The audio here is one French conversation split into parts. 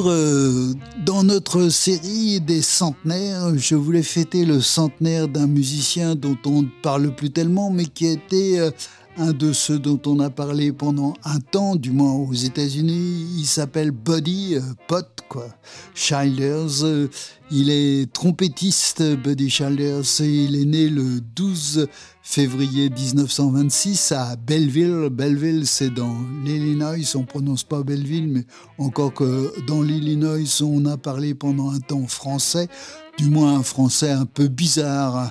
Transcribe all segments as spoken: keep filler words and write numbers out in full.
notre, euh, dans notre série des centenaires, je voulais fêter le centenaire d'un musicien dont on ne parle plus tellement, mais qui a été euh, un de ceux dont on a parlé pendant un temps, du moins aux États-Unis. Il s'appelle Buddy, euh, Pot, quoi. Childers. Euh, il est trompettiste, Buddy Childers, et il est né le douze février dix-neuf cent vingt-six à Belleville. Belleville, c'est dans l'Illinois. On prononce pas Belleville, mais encore que dans l'Illinois, on a parlé pendant un temps français, du moins un français un peu bizarre.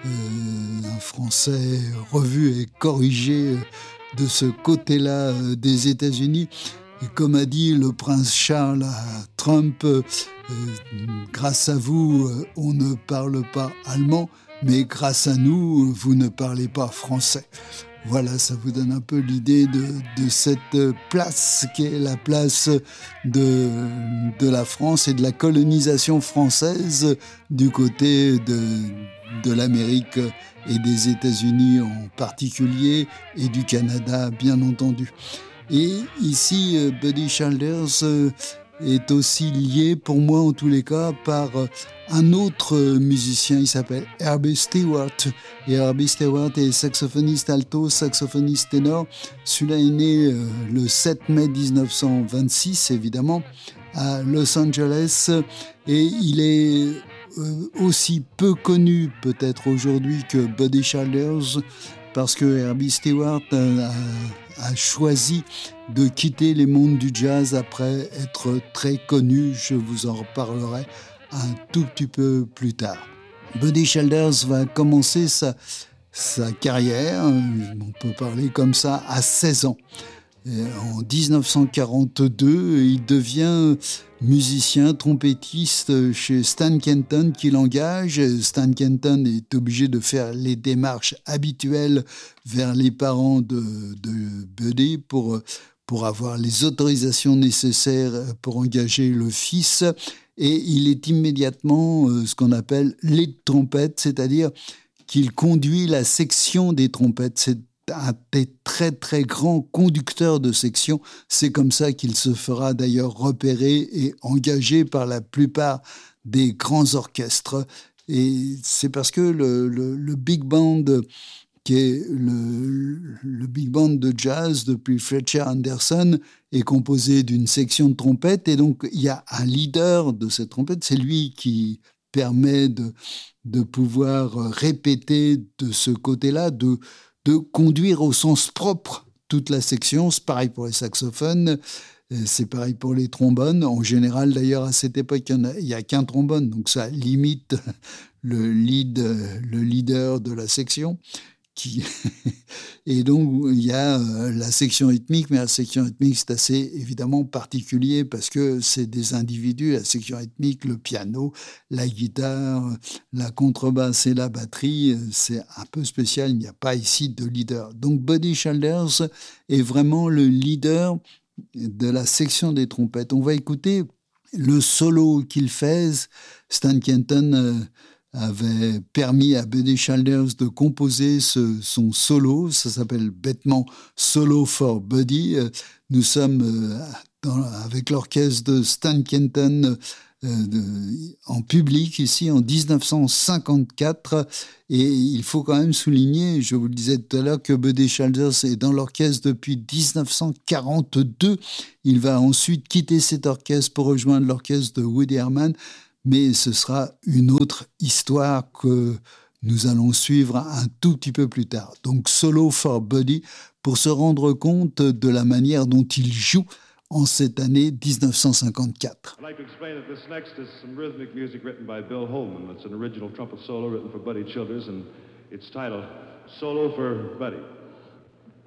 Euh, un français revu et corrigé de ce côté-là des États-Unis. Et comme a dit le prince Charles à Trump, euh, grâce à vous, on ne parle pas allemand, mais grâce à nous, vous ne parlez pas français. Voilà, ça vous donne un peu l'idée de, de cette place qui est la place de, de la France et de la colonisation française du côté de, de l'Amérique et des États-Unis en particulier et du Canada, bien entendu. Et ici, Buddy Childers est aussi lié, pour moi en tous les cas, par un autre musicien, il s'appelle Herbie Stewart. Et Herbie Stewart est saxophoniste alto, saxophoniste ténor. Celui-là est né le sept mai dix-neuf cent vingt-six, évidemment, à Los Angeles. Et il est aussi peu connu, peut-être aujourd'hui, que Buddy Childers, parce que Herbie Stewart a, a choisi de quitter les mondes du jazz après être très connu. Je vous en reparlerai un tout petit peu plus tard. Buddy Childers va commencer sa, sa carrière, on peut parler comme ça, à seize ans. Et en dix-neuf cent quarante-deux, il devient musicien, trompettiste chez Stan Kenton qui l'engage. Stan Kenton est obligé de faire les démarches habituelles vers les parents de, de Buddy pour, pour avoir les autorisations nécessaires pour engager le fils. Et il est immédiatement ce qu'on appelle lead trompette, c'est-à-dire qu'il conduit la section des trompettes. C'est un des très très grands conducteurs de section. C'est comme ça qu'il se fera d'ailleurs repérer et engagé par la plupart des grands orchestres. Et c'est parce que le, le, le big band, qui est le, le big band de jazz depuis Fletcher Anderson, est composé d'une section de trompette. Et donc il y a un leader de cette trompette, c'est lui qui permet de, de pouvoir répéter de ce côté-là, de de conduire au sens propre toute la section. C'est pareil pour les saxophones, c'est pareil pour les trombones. En général, d'ailleurs, à cette époque, il n'y a, a qu'un trombone, donc ça limite le, lead, le leader de la section. Qui... Et donc, il y a la section rythmique, mais la section rythmique, c'est assez évidemment particulier parce que c'est des individus. La section rythmique, le piano, la guitare, la contrebasse et la batterie, c'est un peu spécial. Il n'y a pas ici de leader. Donc, Buddy Childers est vraiment le leader de la section des trompettes. On va écouter le solo qu'il fait. Stan Kenton euh, avait permis à Buddy Childers de composer ce, son solo. Ça s'appelle bêtement Solo for Buddy. Nous sommes euh, dans, avec l'orchestre de Stan Kenton euh, de, en public ici en dix-neuf cent cinquante-quatre. Et il faut quand même souligner, je vous le disais tout à l'heure, que Buddy Childers est dans l'orchestre depuis dix-neuf cent quarante-deux. Il va ensuite quitter cet orchestre pour rejoindre l'orchestre de Woody Herman. Mais ce sera une autre histoire que nous allons suivre un tout petit peu plus tard. Donc, Solo for Buddy, pour se rendre compte de la manière dont il joue en cette année dix-neuf cent cinquante-quatre. I'd like to explain that this next is some rhythmic music written by Bill Holman. It's an original trumpet solo written for Buddy Childers, and it's titled Solo for Buddy.